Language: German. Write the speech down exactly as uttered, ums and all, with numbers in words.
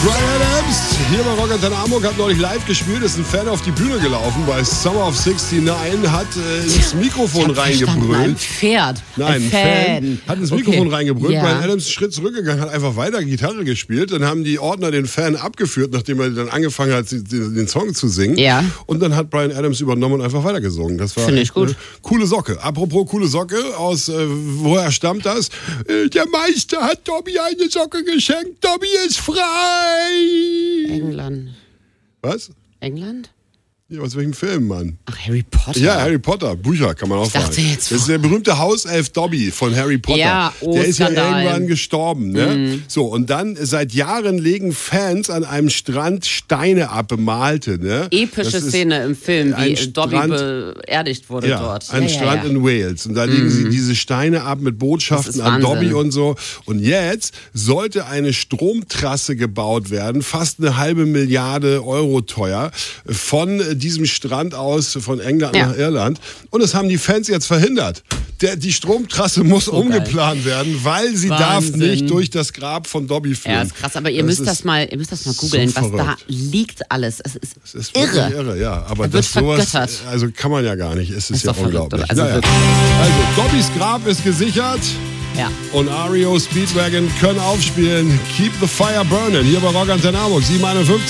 Bryan Adams, hier bei Rock Antenne Hamburg, hat neulich live gespielt, ist ein Fan auf die Bühne gelaufen bei Summer of sixty-nine, hat äh, ins Mikrofon reingebrüllt. Ein Pferd. Nein, ein Fan. Fan hat ins Mikrofon okay. reingebrüllt. Ja. Bryan Adams ist einen Schritt zurückgegangen, hat einfach weiter Gitarre gespielt. Dann haben die Ordner den Fan abgeführt, nachdem er dann angefangen hat, den Song zu singen. Ja. Und dann hat Bryan Adams übernommen und einfach weitergesungen. Das war Finde ich gut. Eine coole Socke. Apropos coole Socke, aus äh, woher stammt das? Äh, der Meister hat Dobby eine Socke geschenkt. Dobby ist frei. England. Was? England? Ja, aus welchem Film, Mann? Ach, Harry Potter. Ja, Harry Potter. Bücher kann man auch ich dachte sagen. Jetzt das ist der berühmte Hauself Dobby von Harry Potter. Ja, oh, der ist Skandal. ja irgendwann gestorben. Ne? Mhm. So, und dann seit Jahren legen Fans an einem Strand Steine ab, bemalte. Ne? Epische Szene im Film, wie Dobby Strand, beerdigt wurde ja, dort. Ein ja, Strand ja, ja. in Wales. Und da legen mhm. sie diese Steine ab mit Botschaften an Dobby und so. Und jetzt sollte eine Stromtrasse gebaut werden, fast eine halbe Milliarde Euro teuer, von diesem Strand aus, von England ja. nach Irland. Und das haben die Fans jetzt verhindert. Der, die Stromtrasse muss so umgeplant geil. werden, weil sie Wahnsinn. darf nicht durch das Grab von Dobby führen. Ja, ist krass, aber ihr das müsst das mal, ihr müsst das mal googeln, so was da liegt alles. Es ist, es ist irre. irre, ja. Aber das sowas, vergöttert. also kann man ja gar nicht. Es ist, ist ja unglaublich. Also, naja. also Dobbys Grab ist gesichert. Ja. Und R E O Speedwagon können aufspielen. Keep the fire burning. Hier bei Rock Antenne Hamburg, sieben einundfünfzig.